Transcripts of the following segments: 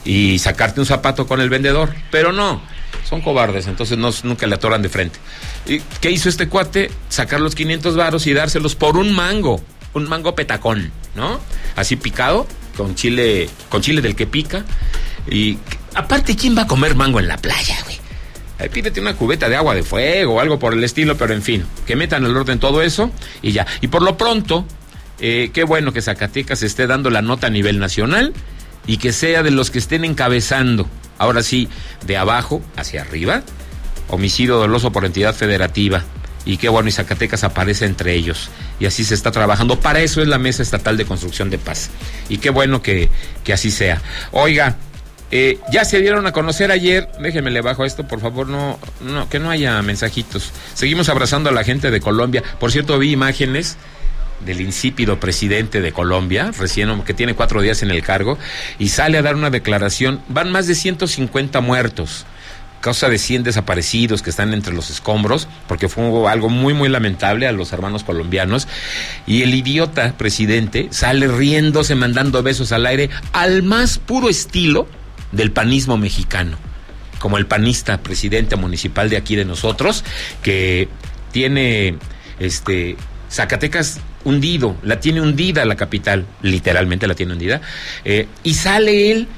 y sacarte un zapato con el vendedor, pero no, son cobardes, entonces nunca le atoran de frente. ¿Y qué hizo este cuate? Sacar los 500 varos y dárselos por un mango petacón, ¿no? Así picado, con chile del que pica. Y aparte, ¿quién va a comer mango en la playa, güey? Pídete una cubeta de agua de fuego o algo por el estilo, pero en fin, que metan el orden todo eso y ya. Y por lo pronto, qué bueno que Zacatecas esté dando la nota a nivel nacional y que sea de los que estén encabezando, ahora sí, de abajo hacia arriba, homicidio doloso por entidad federativa. Y qué bueno, y Zacatecas aparece entre ellos. Y así se está trabajando. Para eso es la Mesa Estatal de Construcción de Paz. Y qué bueno que así sea. Oiga, ya se dieron a conocer ayer, déjeme le bajo esto, por favor, no, que no haya mensajitos. Seguimos abrazando a la gente de Colombia. Por cierto, vi imágenes del insípido presidente de Colombia, recién, que tiene 4 días en el cargo, y sale a dar una declaración. Van más de 150 muertos, causa de 100 desaparecidos que están entre los escombros, porque fue algo muy, muy lamentable a los hermanos colombianos, y el idiota presidente sale riéndose, mandando besos al aire, al más puro estilo del panismo mexicano, como el panista presidente municipal de aquí de nosotros, que tiene Zacatecas hundido, la tiene hundida la capital, literalmente la tiene hundida, y sale él,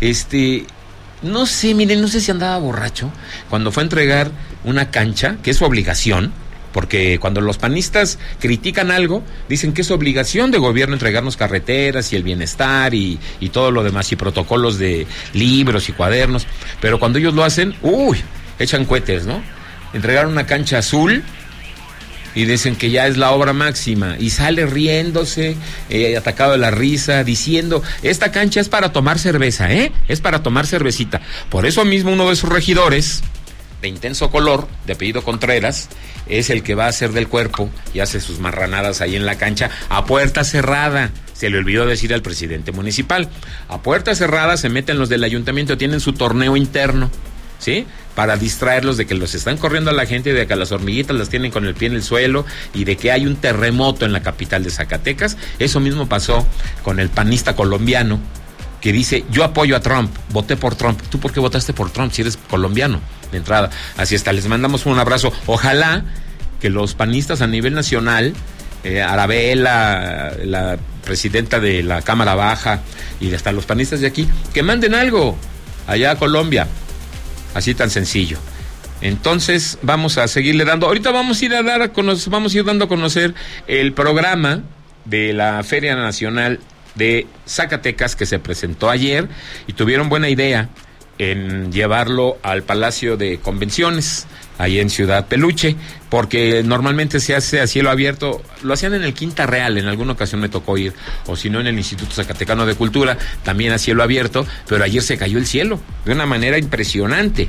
no sé, miren, no sé si andaba borracho cuando fue a entregar una cancha, que es su obligación, porque cuando los panistas critican algo, dicen que es obligación de gobierno entregarnos carreteras y el bienestar y todo lo demás, y protocolos de libros y cuadernos, pero cuando ellos lo hacen, echan cohetes, ¿no? Entregaron una cancha azul y dicen que ya es la obra máxima, y sale riéndose, atacado de la risa, diciendo, esta cancha es para tomar cerveza, es para tomar cervecita. Por eso mismo uno de sus regidores, de intenso color, de apellido Contreras, es el que va a hacer del cuerpo y hace sus marranadas ahí en la cancha a puerta cerrada. Se le olvidó decir al presidente municipal, a puerta cerrada se meten los del ayuntamiento, tienen su torneo interno, ¿sí? Para distraerlos de que los están corriendo a la gente, de que las hormiguitas las tienen con el pie en el suelo y de que hay un terremoto en la capital de Zacatecas. Eso mismo pasó con el panista colombiano que dice, yo apoyo a Trump, voté por Trump. ¿Tú por qué votaste por Trump si eres colombiano de entrada? Así está, les mandamos un abrazo. Ojalá que los panistas a nivel nacional, Arabella, la presidenta de la Cámara Baja y hasta los panistas de aquí, que manden algo allá a Colombia. Así tan sencillo. Entonces vamos a seguirle dando. Ahorita vamos a ir dando a conocer el programa de la Feria Nacional de Zacatecas que se presentó ayer y tuvieron buena idea en llevarlo al Palacio de Convenciones, ahí en Ciudad Peluche, porque normalmente se hace a cielo abierto. Lo hacían en el Quinta Real, en alguna ocasión me tocó ir, o si no en el Instituto Zacatecano de Cultura, también a cielo abierto, pero ayer se cayó el cielo de una manera impresionante.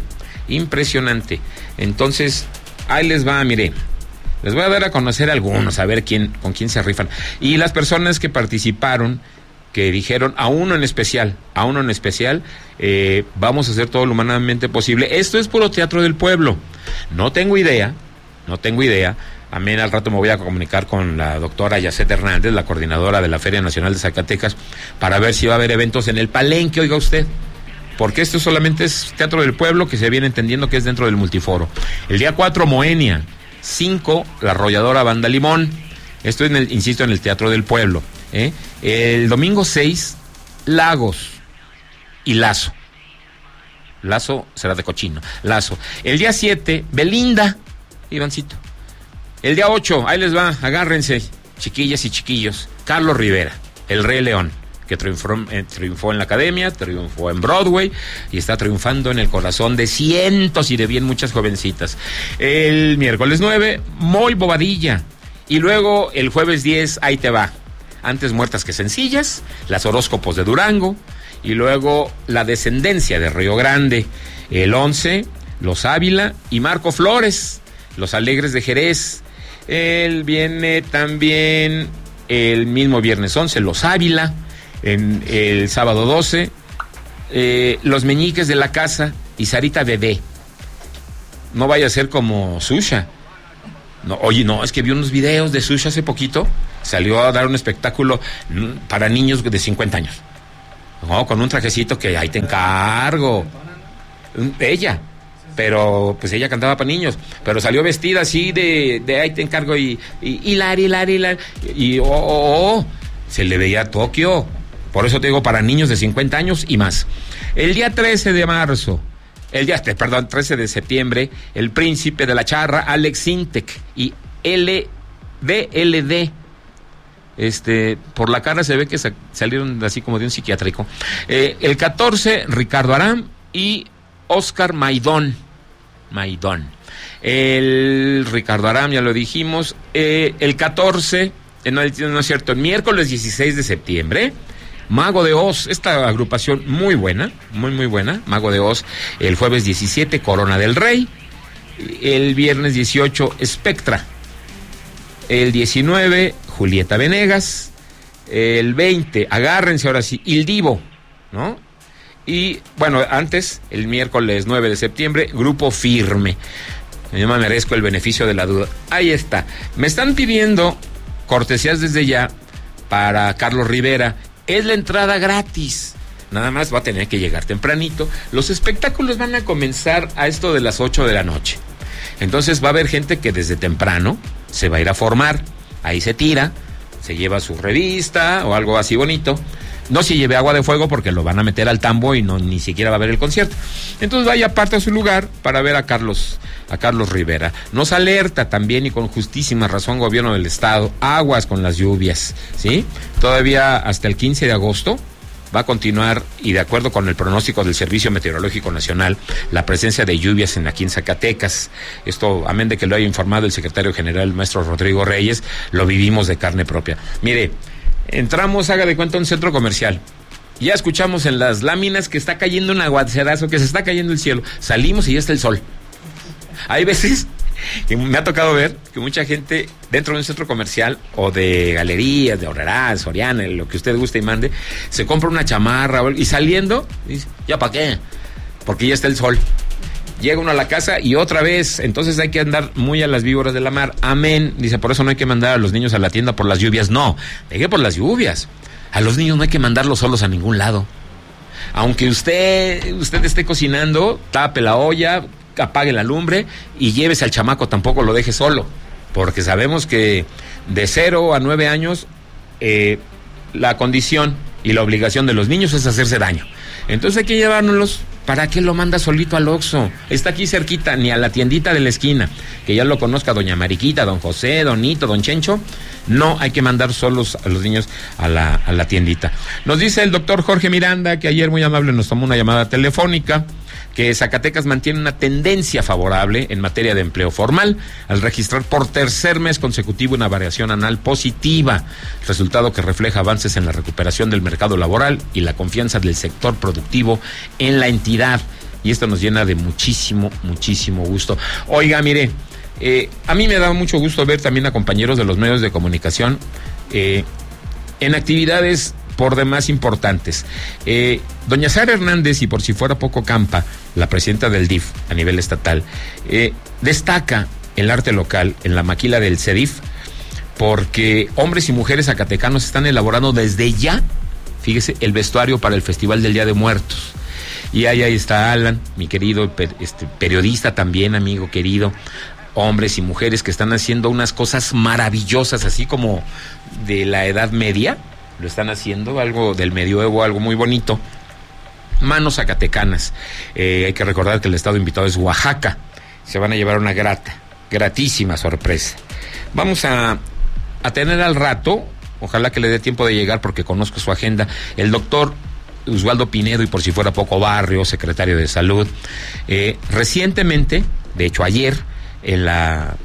Entonces, ahí les va, mire, les voy a dar a conocer algunos, a ver con quién se rifan. Y las personas que participaron, que dijeron a uno en especial, vamos a hacer todo lo humanamente posible. Esto es puro teatro del pueblo. No tengo idea. También al rato me voy a comunicar con la doctora Yacet Hernández, la coordinadora de la Feria Nacional de Zacatecas, para ver si va a haber eventos en el Palenque, oiga usted. Porque esto solamente es teatro del pueblo, que se viene entendiendo que es dentro del multiforo. El día 4, Moenia. 5, la arrolladora Banda Limón. Esto es, insisto, en el teatro del pueblo. El domingo 6, Lagos y Lazo. Lazo será de cochino. Lazo. El día 7, Belinda. Ivancito. El día 8, ahí les va, agárrense, chiquillas y chiquillos. Carlos Rivera, el Rey León, que triunfó en la academia, triunfó en Broadway y está triunfando en el corazón de cientos y de bien muchas jovencitas. El miércoles 9, Moy Bobadilla. Y luego el jueves 10, ahí te va. Antes muertas que sencillas, las horóscopos de Durango, y luego la descendencia de Río Grande. El 11, los Ávila y Marco Flores, los Alegres de Jerez. Él viene también el mismo viernes 11, los Ávila. En el sábado 12, los Meñiques de la Casa y Sarita Bebé. No vaya a ser como Susha. No, oye, no, es que vi unos videos de Susha hace poquito. Salió a dar un espectáculo para niños de 50 años. No, con un trajecito que ahí te encargo. Ella. Pero pues ella cantaba para niños, pero salió vestida así de ahí te encargo y se le veía a Tokio. Por eso te digo, para niños de 50 años y más. El día 13 de septiembre, el príncipe de la charra, Alex Sintek y LD. Por la cara se ve que salieron así como de un psiquiátrico. El 14, Ricardo Aram y Oscar Maidón. El Ricardo Aram, ya lo dijimos. El 14, no es cierto, el miércoles 16 de septiembre, Mago de Oz, esta agrupación muy buena, muy buena, Mago de Oz. El jueves 17, Corona del Rey. El viernes 18, Spectra. El 19, Julieta Venegas. El 20, agárrense ahora sí, Il Divo, ¿no? Y bueno, antes, el miércoles 9 de septiembre, Grupo Firme. Yo me merezco el beneficio de la duda. Ahí está. Me están pidiendo cortesías desde ya para Carlos Rivera. Es la entrada gratis. Nada más va a tener que llegar tempranito. Los espectáculos van a comenzar a esto de las 8 de la noche. Entonces va a haber gente que desde temprano se va a ir a formar. Ahí se tira, se lleva su revista o algo así bonito. No se lleve agua de fuego porque lo van a meter al tambo y ni siquiera va a ver el concierto. Entonces vaya aparte a su lugar para ver a Carlos Rivera. Nos alerta también y con justísima razón gobierno del estado, aguas con las lluvias, ¿sí? Todavía hasta el 15 de agosto va a continuar, y de acuerdo con el pronóstico del Servicio Meteorológico Nacional, la presencia de lluvias aquí en Zacatecas. Esto, amén de que lo haya informado el secretario general, el maestro Rodrigo Reyes, lo vivimos de carne propia. Mire, entramos, haga de cuenta, a un centro comercial. Ya escuchamos en las láminas que está cayendo un aguacerazo, que se está cayendo el cielo. Salimos y ya está el sol. Hay veces que me ha tocado ver que mucha gente dentro de un centro comercial o de galerías, de Aurrerá, Soriana, lo que usted guste y mande, se compra una chamarra y saliendo, dice, ¿ya para qué? Porque ya está el sol. Llega uno a la casa y otra vez, entonces hay que andar muy a las víboras de la mar. Amén. Dice, por eso no hay que mandar a los niños a la tienda por las lluvias. No, deje por las lluvias. A los niños no hay que mandarlos solos a ningún lado. Aunque usted esté cocinando, tape la olla, apague la lumbre y llévese al chamaco, tampoco lo deje solo. Porque sabemos que de 0 a 9 años, la condición y la obligación de los niños es hacerse daño. Entonces hay que llevárnoslos. ¿Para qué lo manda solito al Oxxo? Está aquí cerquita, ni a la tiendita de la esquina, que ya lo conozca doña Mariquita, don José, don Nito, don Chencho. No hay que mandar solos a los niños a la tiendita. Nos dice el doctor Jorge Miranda, que ayer muy amable nos tomó una llamada telefónica, que Zacatecas mantiene una tendencia favorable en materia de empleo formal, al registrar por tercer mes consecutivo una variación anual positiva, resultado que refleja avances en la recuperación del mercado laboral y la confianza del sector productivo en la entidad. Y esto nos llena de muchísimo gusto. Oiga, mire, a mí me da mucho gusto ver también a compañeros de los medios de comunicación en actividades por demás importantes. Doña Sara Hernández, y por si fuera poco Campa, la presidenta del DIF a nivel estatal, destaca el arte local en la maquila del CEDIF, porque hombres y mujeres zacatecanos están elaborando desde ya, fíjese, el vestuario para el Festival del Día de Muertos. Y ahí está Alan, mi querido periodista también, amigo querido. Hombres y mujeres que están haciendo unas cosas maravillosas, así como de la Edad Media. Lo están haciendo, algo del medioevo, algo muy bonito. Manos zacatecanas. Hay que recordar que el estado invitado es Oaxaca. Se van a llevar una gratísima sorpresa. Vamos a tener al rato, ojalá que le dé tiempo de llegar porque conozco su agenda, el doctor Osvaldo Pinedo, y por si fuera poco Barrio, secretario de Salud. Recientemente, de hecho ayer, en la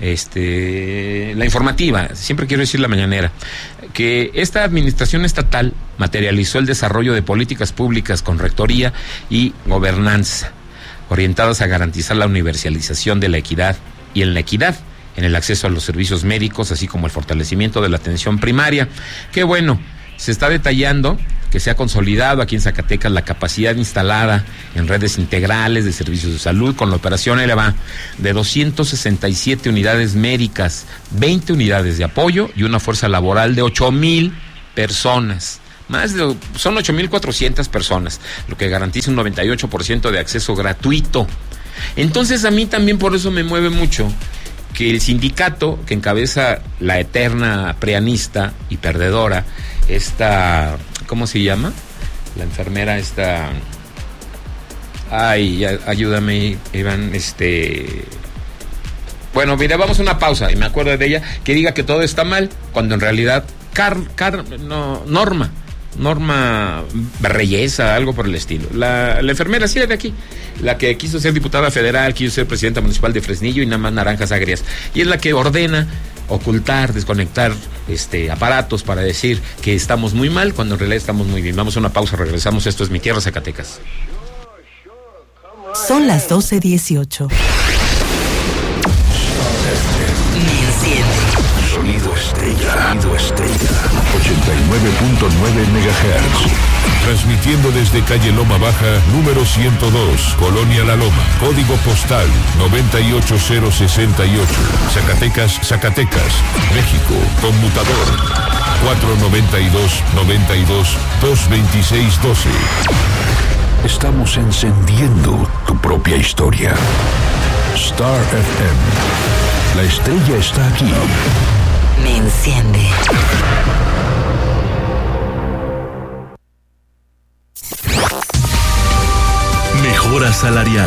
informativa, siempre quiero decir la mañanera, que esta administración estatal materializó el desarrollo de políticas públicas con rectoría y gobernanza, orientadas a garantizar la universalización de la equidad y en la equidad en el acceso a los servicios médicos, así como el fortalecimiento de la atención primaria. Qué bueno, se está detallando que se ha consolidado aquí en Zacatecas la capacidad instalada en redes integrales de servicios de salud con la operación ELEVA de 267 unidades médicas, 20 unidades de apoyo y una fuerza laboral de 8,000 personas son 8,400 personas, lo que garantiza un 98% de acceso gratuito. Entonces a mí también por eso me mueve mucho que el sindicato que encabeza la eterna prianista y perdedora, ¿cómo se llama? La enfermera ayúdame, Iván, Bueno, mira, vamos a una pausa y me acuerdo de ella, que diga que todo está mal, cuando en realidad Norma Reyesa, algo por el estilo. La enfermera, sí, de aquí, la que quiso ser diputada federal, quiso ser presidenta municipal de Fresnillo y nada más naranjas agrias. Y es la que ordena ocultar, desconectar aparatos para decir que estamos muy mal, cuando en realidad estamos muy bien. Vamos a una pausa, regresamos. Esto es Mi Tierra, Zacatecas. Son las 12:18. Sonido Estrella. 89.9 MHz. Transmitiendo desde calle Loma Baja, número 102, Colonia La Loma. Código postal 98068. Zacatecas, México. Conmutador 492-92-226-12. Estamos encendiendo tu propia historia. Star FM. La estrella está aquí. Me enciende. Mejora salarial.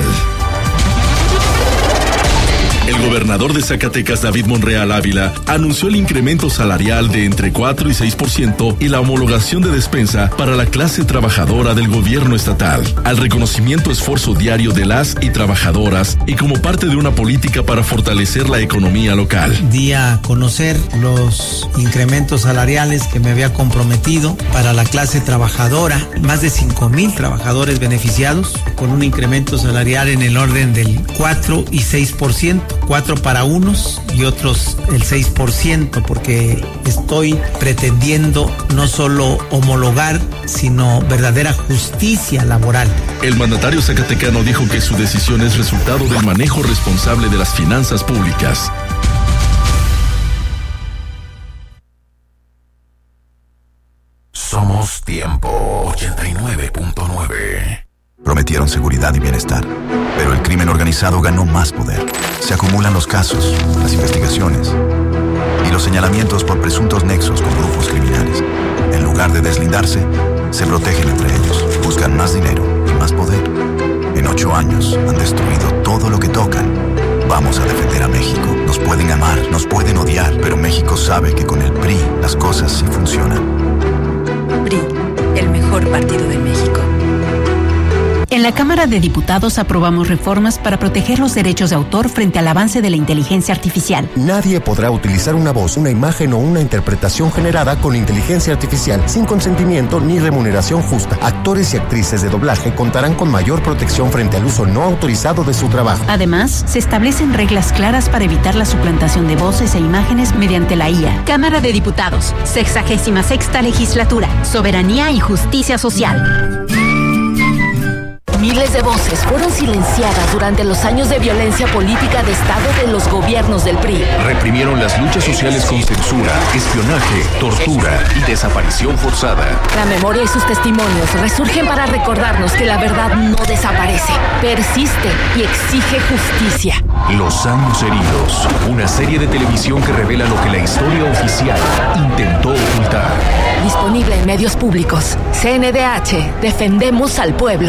El gobernador de Zacatecas, David Monreal Ávila, anunció el incremento salarial de entre 4 y 6% y la homologación de despensa para la clase trabajadora del gobierno estatal, al reconocimiento esfuerzo diario de las y trabajadoras y como parte de una política para fortalecer la economía local. Di a conocer los incrementos salariales que me había comprometido para la clase trabajadora, más de 5,000 trabajadores beneficiados con un incremento salarial en el orden del 4 y 6%. 4 para unos y otros el 6%, porque estoy pretendiendo no solo homologar, sino verdadera justicia laboral. El mandatario zacatecano dijo que su decisión es resultado del manejo responsable de las finanzas públicas. Somos Tiempo 89.9. Prometieron seguridad y bienestar, pero el crimen organizado ganó más poder. Se acumulan los casos, las investigaciones y los señalamientos por presuntos nexos con grupos criminales. En lugar de deslindarse, se protegen entre ellos, buscan más dinero y más poder. En 8 años han destruido todo lo que tocan. Vamos a defender a México. Nos pueden amar, nos pueden odiar, pero México sabe que con el PRI las cosas sí funcionan. PRI, el mejor partido de México. En la Cámara de Diputados aprobamos reformas para proteger los derechos de autor frente al avance de la inteligencia artificial. Nadie podrá utilizar una voz, una imagen o una interpretación generada con inteligencia artificial sin consentimiento ni remuneración justa. Actores y actrices de doblaje contarán con mayor protección frente al uso no autorizado de su trabajo. Además, se establecen reglas claras para evitar la suplantación de voces e imágenes mediante la IA. Cámara de Diputados, 66ª Legislatura, Soberanía y Justicia Social. Miles de voces fueron silenciadas durante los años de violencia política de Estado de los gobiernos del PRI. Reprimieron las luchas sociales con censura, espionaje, tortura y desaparición forzada. La memoria y sus testimonios resurgen para recordarnos que la verdad no desaparece, persiste y exige justicia. Los años heridos, una serie de televisión que revela lo que la historia oficial intentó ocultar. Disponible en medios públicos. CNDH, defendemos al pueblo.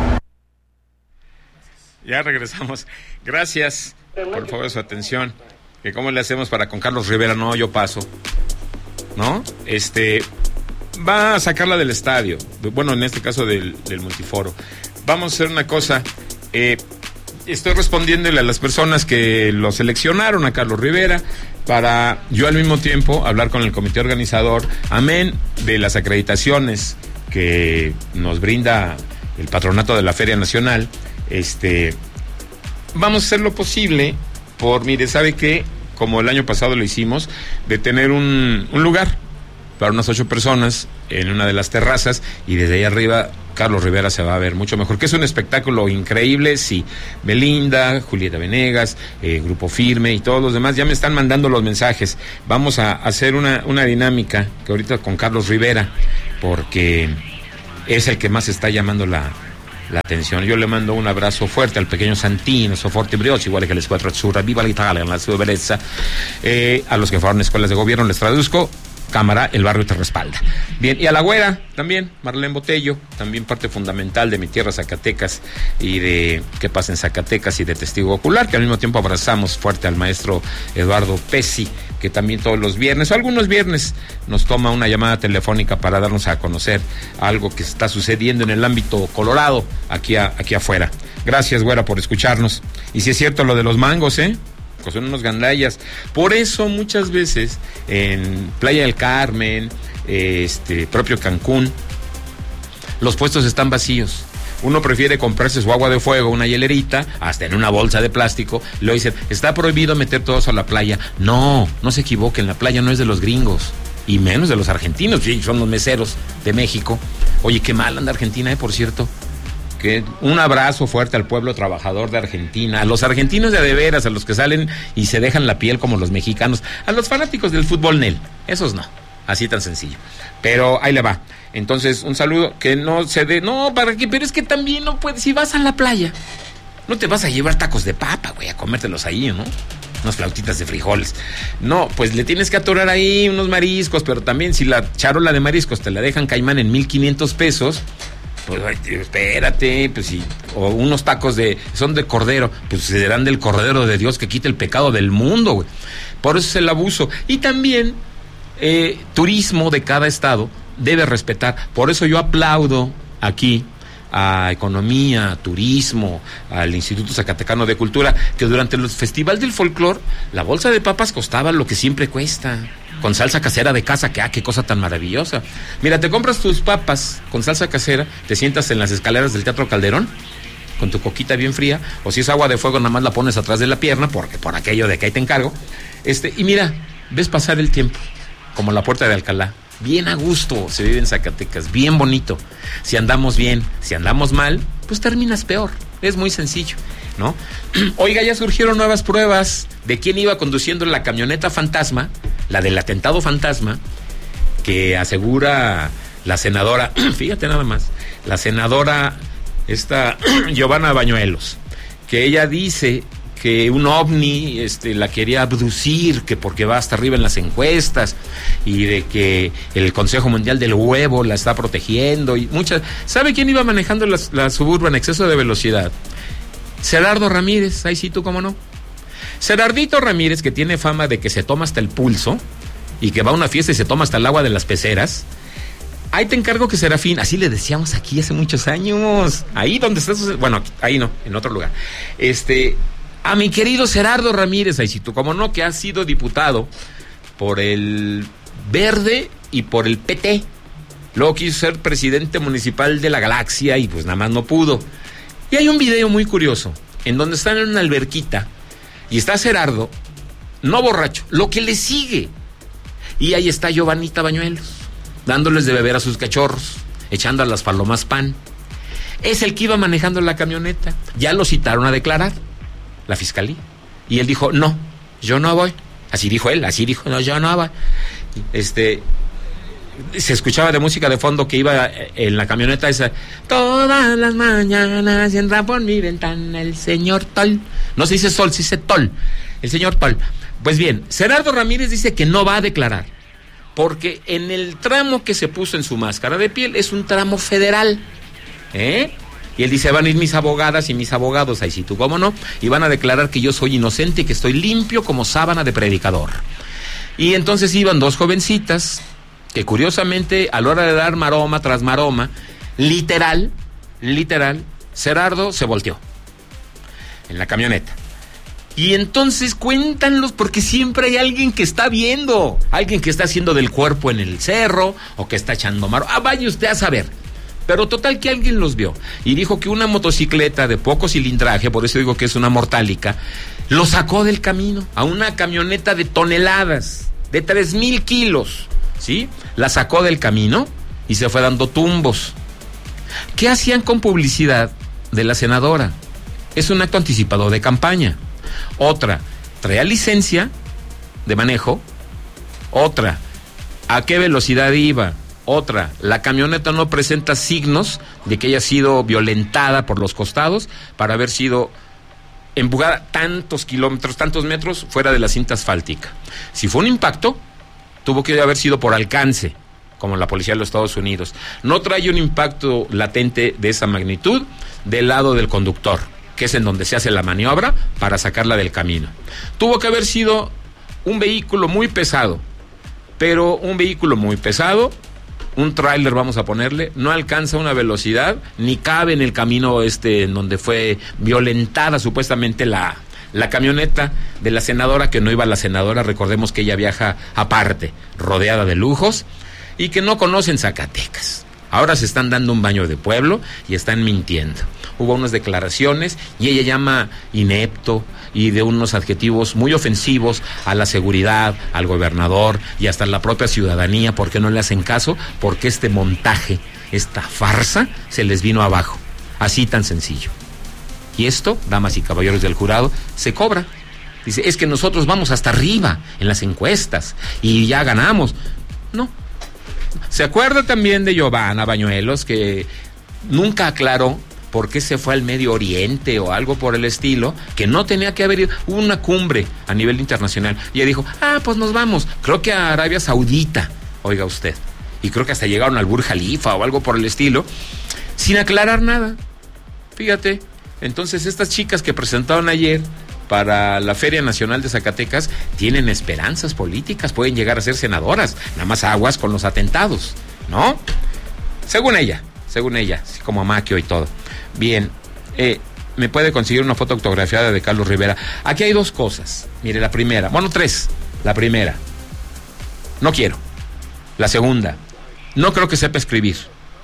Ya regresamos. Gracias por favor su atención. Que cómo le hacemos para con Carlos Rivera. No, yo paso. ¿No? Va a sacarla del estadio. Bueno, en este caso del multiforo. Vamos a hacer una cosa. Estoy respondiéndole a las personas que lo seleccionaron a Carlos Rivera para yo al mismo tiempo hablar con el comité organizador, amén de las acreditaciones que nos brinda el patronato de la Feria Nacional. Vamos a hacer lo posible mire, ¿sabe qué? Como el año pasado lo hicimos, de tener un lugar para unas 8 personas en una de las terrazas y desde ahí arriba Carlos Rivera se va a ver mucho mejor, que es un espectáculo increíble. Sí, Belinda, Julieta Venegas, Grupo Firme y todos los demás ya me están mandando los mensajes. Vamos a hacer una dinámica que ahorita con Carlos Rivera, porque es el que más está llamando la atención. Yo le mando un abrazo fuerte al pequeño Santino, Soforte Brioche, igual que el Squadra Azzurra, viva l'Italia, la sua bellezza. A los que fueron a escuelas de gobierno les traduzco: cámara, el barrio te respalda. Bien, y a la güera también, Marlene Botello, también parte fundamental de Mi Tierra Zacatecas y de ¿Qué pasa en Zacatecas? Y de Testigo Ocular, que al mismo tiempo abrazamos fuerte al maestro Eduardo Pesci, que también todos los viernes o algunos viernes nos toma una llamada telefónica para darnos a conocer algo que está sucediendo en el ámbito colorado aquí afuera. Gracias, güera, por escucharnos. Y si es cierto lo de los mangos, son unos gandallas. Por eso muchas veces en Playa del Carmen, propio Cancún, los puestos están vacíos. Uno prefiere comprarse su agua de fuego, una hielerita, hasta en una bolsa de plástico. Luego dicen, está prohibido meter todo eso a la playa. No se equivoquen, la playa no es de los gringos, y menos de los argentinos, sí, son los meseros de México. Oye, qué mal anda Argentina, por cierto. Que un abrazo fuerte al pueblo trabajador de Argentina, a los argentinos de veras, a los que salen y se dejan la piel como los mexicanos, a los fanáticos del fútbol Nel, esos no, así tan sencillo. Pero ahí le va. Entonces, un saludo, que no se dé, no, ¿para qué? Pero es que también no puedes, si vas a la playa, no te vas a llevar tacos de papa, güey, a comértelos ahí, ¿no? Unas flautitas de frijoles. No, pues le tienes que atorar ahí unos mariscos, pero también si la charola de mariscos te la dejan Caimán en 1,500 pesos, pues espérate, pues sí, o unos tacos son de cordero, pues serán del Cordero de Dios que quita el pecado del mundo, güey. Por eso es el abuso. Y también turismo de cada estado debe respetar. Por eso yo aplaudo aquí a Economía, a Turismo, al Instituto Zacatecano de Cultura, que durante el Festival del Folclor la bolsa de papas costaba lo que siempre cuesta, con salsa casera de casa, que qué cosa tan maravillosa. Mira, te compras tus papas con salsa casera, te sientas en las escaleras del Teatro Calderón con tu coquita bien fría, o si es agua de fuego nada más la pones atrás de la pierna, porque por aquello de que ahí te encargo, y mira, ves pasar el tiempo como la Puerta de Alcalá. Bien a gusto se vive en Zacatecas, bien bonito. Si andamos bien, si andamos mal, pues terminas peor. Es muy sencillo, ¿no? Oiga, ya surgieron nuevas pruebas de quién iba conduciendo la camioneta fantasma, la del atentado fantasma, que asegura la senadora, fíjate nada más, la senadora Giovanna Bañuelos, que ella dice que un ovni la quería abducir, que porque va hasta arriba en las encuestas, y de que el Consejo Mundial del Huevo la está protegiendo, y muchas. ¿Sabe quién iba manejando la Suburban a exceso de velocidad? Gerardo Ramírez, ahí sí, tú cómo no. Gerardito Ramírez, que tiene fama de que se toma hasta el pulso, y que va a una fiesta y se toma hasta el agua de las peceras. Ahí te encargo que Serafín, así le decíamos aquí hace muchos años, ahí donde estás, bueno, ahí no, en otro lugar, a mi querido Gerardo Ramírez, ahí sí tú como no, que ha sido diputado por el Verde y por el PT. Luego quiso ser presidente municipal de La Galaxia y pues nada más no pudo. Y hay un video muy curioso en donde están en una alberquita y está Gerardo, no borracho, lo que le sigue. Y ahí está Giovannita Bañuelos, dándoles de beber a sus cachorros, echando a las palomas pan. Es el que iba manejando la camioneta. Ya lo citaron a declarar la fiscalía. Y él dijo, no, yo no voy. Así dijo él, no, yo no voy. Se escuchaba de música de fondo que iba en la camioneta esa. Todas las mañanas entra por mi ventana el señor Tol. No se dice Sol, se dice Tol. El señor Tol. Pues bien, Gerardo Ramírez dice que no va a declarar, porque en el tramo que se puso en su máscara de piel es un tramo federal. Y él dice, van a ir mis abogadas y mis abogados, ahí sí tú cómo no, y van a declarar que yo soy inocente y que estoy limpio como sábana de predicador. Y entonces iban dos jovencitas que curiosamente a la hora de dar maroma tras maroma, literal, Gerardo se volteó en la camioneta. Y entonces cuéntanlos, porque siempre hay alguien que está viendo, alguien que está haciendo del cuerpo en el cerro o que está echando maroma. Vaya usted a saber. Pero total que alguien los vio y dijo que una motocicleta de poco cilindraje, por eso digo que es una mortálica, lo sacó del camino a una camioneta de toneladas, de 3,000 kilos, ¿sí? La sacó del camino y se fue dando tumbos. ¿Qué hacían con publicidad de la senadora? Es un acto anticipado de campaña. Otra, traía licencia de manejo. Otra, ¿a qué velocidad iba? Otra, la camioneta no presenta signos de que haya sido violentada por los costados para haber sido empujada tantos kilómetros, tantos metros fuera de la cinta asfáltica. Si fue un impacto, tuvo que haber sido por alcance, como la policía de los Estados Unidos. No trae un impacto latente de esa magnitud del lado del conductor, que es en donde se hace la maniobra para sacarla del camino. Tuvo que haber sido un vehículo muy pesado, pero un vehículo muy pesado, un tráiler vamos a ponerle, no alcanza una velocidad, ni cabe en el camino en donde fue violentada supuestamente la camioneta de la senadora, que no iba la senadora, recordemos que ella viaja aparte, rodeada de lujos, y que no conocen Zacatecas. Ahora se están dando un baño de pueblo y están mintiendo. Hubo unas declaraciones y ella llama inepto y de unos adjetivos muy ofensivos a la seguridad, al gobernador y hasta a la propia ciudadanía, porque no le hacen caso, porque este montaje, esta farsa, se les vino abajo. Así tan sencillo. Y esto, damas y caballeros del jurado, se cobra. Dice, es que nosotros vamos hasta arriba en las encuestas y ya ganamos. No. ¿Se acuerda también de Giovanna Bañuelos, que nunca aclaró por qué se fue al Medio Oriente o algo por el estilo, que no tenía que haber ido? Hubo una cumbre a nivel internacional y ella dijo, pues nos vamos, creo que a Arabia Saudita, oiga usted, y creo que hasta llegaron al Burj Khalifa o algo por el estilo, sin aclarar nada. Fíjate, entonces estas chicas que presentaron ayer para la Feria Nacional de Zacatecas tienen esperanzas políticas, pueden llegar a ser senadoras, nada más aguas con los atentados, ¿no? Según ella, así como Amaquio y todo. Bien, me puede conseguir una foto autografiada de Carlos Rivera. Aquí hay dos cosas, mire, la primera, tres. La primera, no quiero. La segunda, no creo que sepa escribir.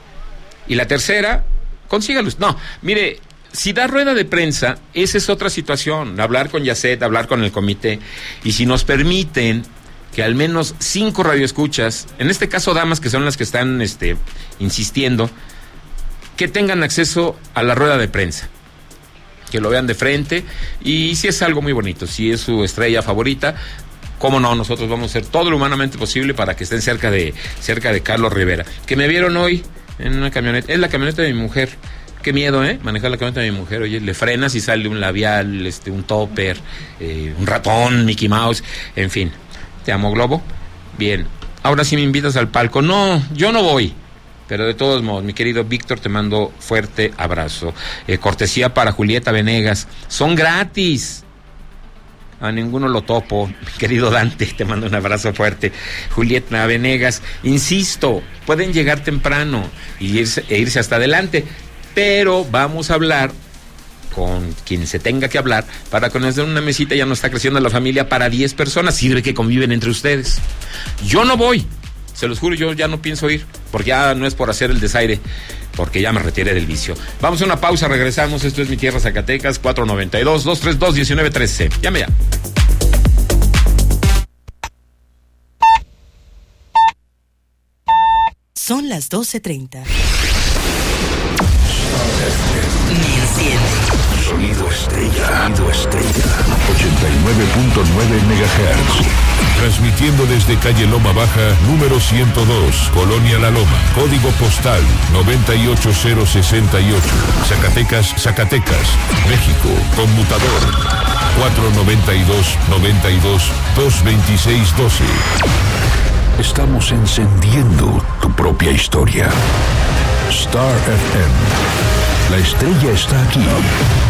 Y la tercera, consígalo. No, mire, si da rueda de prensa, esa es otra situación, hablar con Yacet, hablar con el comité, y si nos permiten que al menos 5 radioescuchas, en este caso damas que son las que están insistiendo, que tengan acceso a la rueda de prensa, que lo vean de frente, y si es algo muy bonito, si es su estrella favorita, cómo no, nosotros vamos a hacer todo lo humanamente posible para que estén cerca de Carlos Rivera. Que me vieron hoy en una camioneta, es la camioneta de mi mujer. Qué miedo, manejar la camioneta de mi mujer. Oye, le frenas y sale un labial, un topper, un ratón, Mickey Mouse, en fin. Te amo, Globo. Bien, ahora sí me invitas al palco. No, yo no voy, pero de todos modos, mi querido Víctor, te mando fuerte abrazo. Cortesía para Julieta Venegas. Son gratis. A ninguno lo topo. Mi querido Dante, te mando un abrazo fuerte. Julieta Venegas, insisto, pueden llegar temprano e irse hasta adelante. Pero vamos a hablar con quien se tenga que hablar para que nos den una mesita. Ya no está creciendo la familia para 10 personas. Sirve que conviven entre ustedes. Yo no voy, se los juro, yo ya no pienso ir, porque ya no es por hacer el desaire, porque ya me retiré del vicio. Vamos a una pausa, regresamos. Esto es Mi Tierra Zacatecas, 492-232-1913. Llame ya. Son las 12:30. Sonido estrella. 89.9 MHz. Transmitiendo desde calle Loma Baja, número 102, Colonia La Loma. Código postal 98068. Zacatecas, México. Conmutador 492-92-226-12. Estamos encendiendo tu propia historia. Star FM. La estrella está aquí.